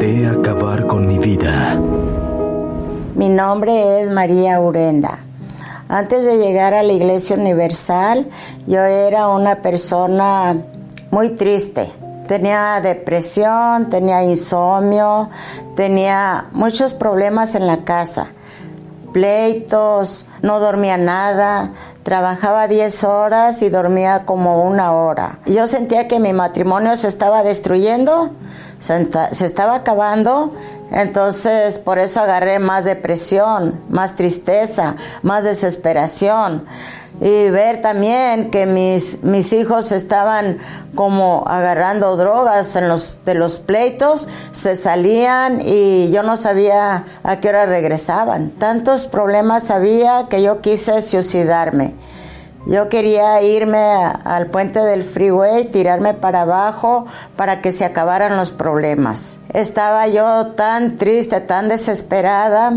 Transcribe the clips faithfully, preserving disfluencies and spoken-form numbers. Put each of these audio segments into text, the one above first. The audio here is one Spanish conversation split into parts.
Intenté acabar con mi vida. Mi nombre es María Urenda. Antes de llegar a la Iglesia Universal, yo era una persona muy triste. Tenía depresión, tenía insomnio, tenía muchos problemas en la casa, pleitos, no dormía nada, trabajaba diez horas y dormía como una hora. Yo sentía que mi matrimonio se estaba destruyendo, se estaba acabando, entonces por eso agarré más depresión, más tristeza, más desesperación. Y ver también que mis, mis hijos estaban como agarrando drogas en los, de los pleitos, se salían y yo no sabía a qué hora regresaban. Tantos problemas había que yo quise suicidarme. Yo quería irme a, al puente del freeway, tirarme para abajo para que se acabaran los problemas. Estaba yo tan triste, tan desesperada,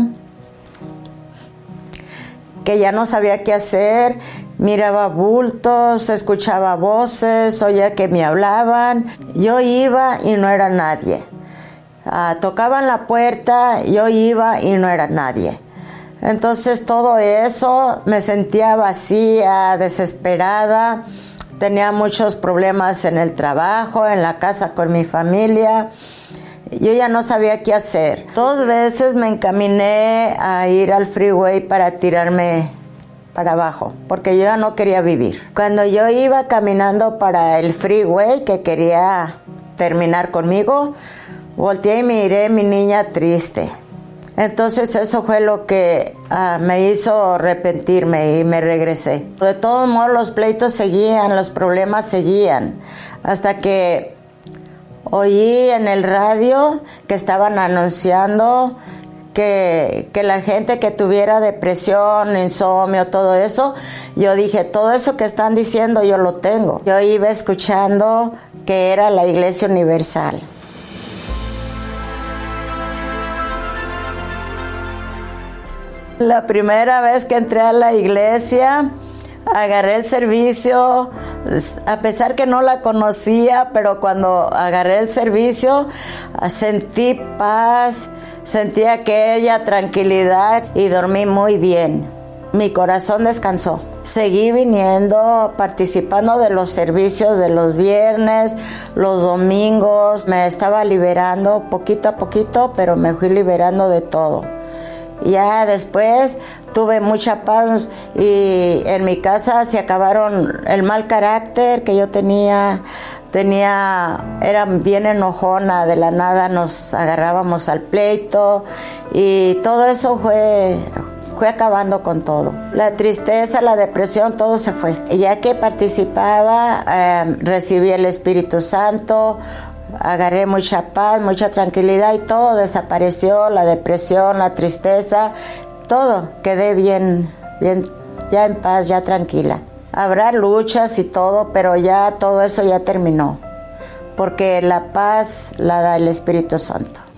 que ya no sabía qué hacer. Miraba bultos, escuchaba voces, oía que me hablaban. Yo iba y no era nadie. Uh, tocaban la puerta, yo iba y no era nadie. Entonces todo eso, me sentía vacía, desesperada. Tenía muchos problemas en el trabajo, en la casa con mi familia. Yo ya no sabía qué hacer. Dos veces me encaminé a ir al freeway para tirarme para abajo, porque yo ya no quería vivir. Cuando yo iba caminando para el freeway, que quería terminar conmigo, volteé y miré a mi niña triste. Entonces eso fue lo que uh, me hizo arrepentirme y me regresé. De todos modos los pleitos seguían, los problemas seguían, hasta que oí en el radio que estaban anunciando que, que la gente que tuviera depresión, insomnio, todo eso, yo dije, todo eso que están diciendo yo lo tengo. Yo iba escuchando que era la Iglesia Universal. La primera vez que entré a la iglesia, agarré el servicio, a pesar que no la conocía, pero cuando agarré el servicio sentí paz, sentí aquella tranquilidad y dormí muy bien. Mi corazón descansó. Seguí viniendo, participando de los servicios de los viernes, los domingos. Me estaba liberando poquito a poquito, pero me fui liberando de todo. Ya después tuve mucha paz y en mi casa se acabaron el mal carácter que yo tenía, tenía, era bien enojona, de la nada nos agarrábamos al pleito y todo eso fue, fue acabando con todo. La tristeza, la depresión, todo se fue. Y ya que participaba, eh, recibí el Espíritu Santo, agarré mucha paz, mucha tranquilidad y todo desapareció, la depresión, la tristeza, todo, quedé bien, bien, ya en paz, ya tranquila. Habrá luchas y todo, pero ya todo eso ya terminó, porque la paz la da el Espíritu Santo.